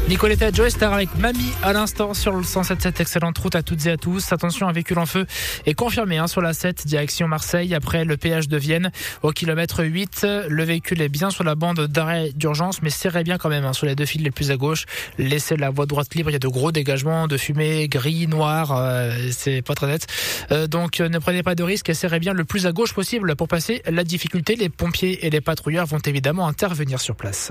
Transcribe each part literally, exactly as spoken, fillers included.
Nicoletta Joy Star avec Mamie à l'instant sur le cent sept sept. Excellente route à toutes et à tous. Attention, un véhicule en feu est confirmé hein, sur la sept direction Marseille après le péage de Vienne au kilomètre huit. Le véhicule est bien sur la bande d'arrêt d'urgence mais serrez bien quand même hein, sur les deux fils les plus à gauche. Laissez la voie droite libre, il y a de gros dégagements de fumée gris, noir, euh, c'est pas très net. Euh, donc euh, ne prenez pas de risques et serrez bien le plus à gauche possible pour passer la difficulté. Les pompiers et les patrouilleurs vont évidemment intervenir sur place.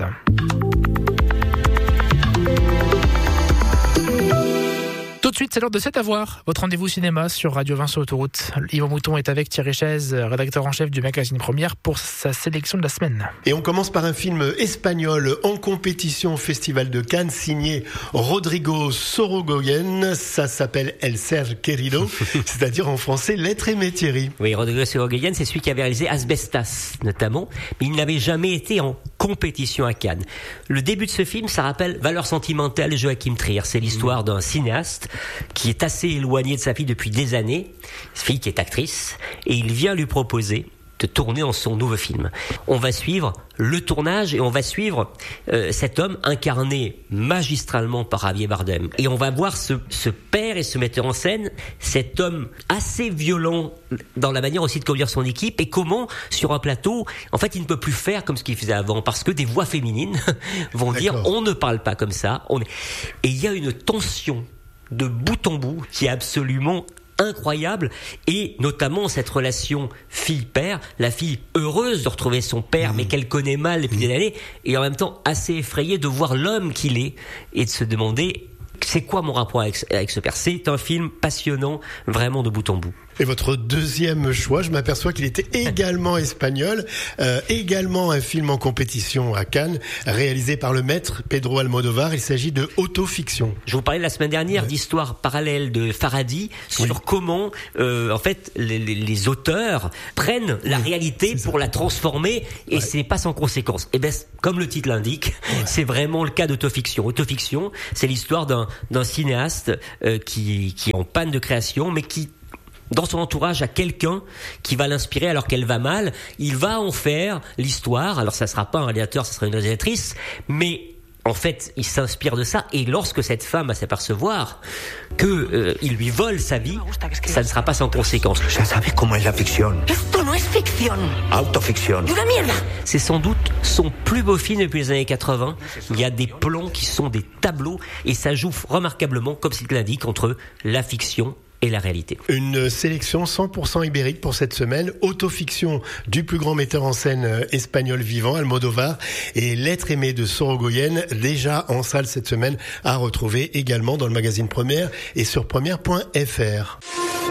Tout de suite, c'est l'heure de C'est à voir. Votre rendez-vous cinéma sur Radio vingt sur Autoroute. Yvon Mouton est avec Thierry Chaise, rédacteur en chef du magazine Première, pour sa sélection de la semaine. Et on commence par un film espagnol en compétition au Festival de Cannes, signé Rodrigo Sorogoyen. Ça s'appelle El Ser Querido, c'est-à-dire en français L'être aimé, Thierry. Oui, Rodrigo Sorogoyen, c'est celui qui avait réalisé Asbestas, notamment, mais il n'avait jamais été en compétition à Cannes. Le début de ce film, ça rappelle Valeurs sentimentales de Joachim Trier. C'est l'histoire d'un cinéaste qui est assez éloigné de sa fille depuis des années, sa fille qui est actrice, et il vient lui proposer de tourner dans son nouveau film. On va suivre le tournage et on va suivre euh, cet homme incarné magistralement par Javier Bardem. Et on va voir ce, ce père et ce metteur en scène, cet homme assez violent dans la manière aussi de conduire son équipe et comment, sur un plateau, en fait, il ne peut plus faire comme ce qu'il faisait avant parce que des voix féminines vont D'accord. dire on ne parle pas comme ça. On... Et il y a une tension de bout en bout qui est absolument incroyable, et notamment cette relation fille-père, la fille heureuse de retrouver son père, mmh. mais qu'elle connaît mal depuis mmh. des années, et en même temps assez effrayée de voir l'homme qu'il est, et de se demander c'est quoi mon rapport avec, avec ce père. C'est un film passionnant, vraiment de bout en bout. Et votre deuxième choix, je m'aperçois qu'il était également espagnol, euh, également un film en compétition à Cannes, réalisé par le maître Pedro Almodóvar. Il s'agit de Autofiction. Je vous parlais la semaine dernière ouais. d'histoire parallèle de Faraday sur oui. comment, euh, en fait, les, les, les auteurs prennent la oui, réalité pour la transformer, et ouais. c'est pas sans conséquence. Et ben, comme le titre l'indique, ouais. c'est vraiment le cas d'Autofiction. Autofiction, c'est l'histoire d'un, d'un cinéaste euh, qui, qui est en panne de création, mais qui dans son entourage a quelqu'un qui va l'inspirer alors qu'elle va mal. Il va en faire l'histoire. Alors ça sera pas un réalisateur, ça sera une réalisatrice, mais en fait, il s'inspire de ça. Et lorsque cette femme va s'apercevoir que euh, il lui vole sa vie, ça ne sera pas sans conséquence. Ya sabes comment es la ficción. Esto no es ficción. Autoficción. Una mierda. C'est sans doute son plus beau film depuis les années quatre-vingts. Il y a des plans qui sont des tableaux et ça joue remarquablement, comme il l'indique, entre la fiction et la réalité. Une sélection cent pour cent ibérique pour cette semaine. Autofiction du plus grand metteur en scène espagnol vivant, Almodóvar, et L'être aimé de Sorogoyen, déjà en salle cette semaine, à retrouver également dans le magazine Première et sur première point f r.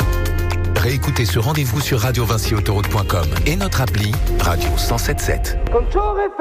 Réécoutez ce rendez-vous sur radio vinci autoroute point com et notre appli Radio cent sept sept.